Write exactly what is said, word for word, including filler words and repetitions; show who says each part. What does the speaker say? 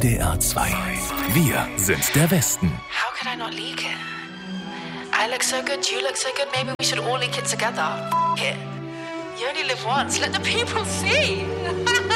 Speaker 1: D R zwei. Wir sind der Westen.
Speaker 2: How could I not leak it? I look so good, you look so good, maybe we should all leak it together. F it. You only live once, let the people see.